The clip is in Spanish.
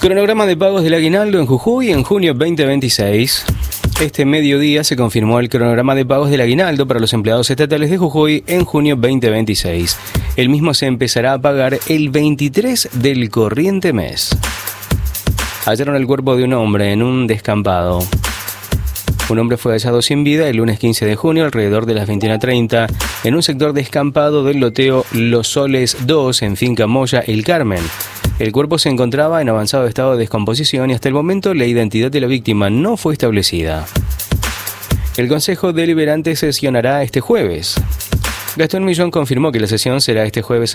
Cronograma de pagos del aguinaldo en Jujuy en junio 2026. Este mediodía se confirmó el cronograma de pagos del aguinaldo para los empleados estatales de Jujuy en junio 2026. El mismo se empezará a pagar el 23 del corriente mes. Hallaron el cuerpo de un hombre en un descampado. Un hombre fue hallado sin vida el lunes 15 de junio alrededor de las 21:30 en un sector descampado del loteo Los Soles 2 en Finca Moya, El Carmen. El cuerpo se encontraba en avanzado estado de descomposición y hasta el momento la identidad de la víctima no fue establecida. El Consejo Deliberante sesionará este jueves. Gastón Millón confirmó que la sesión será este jueves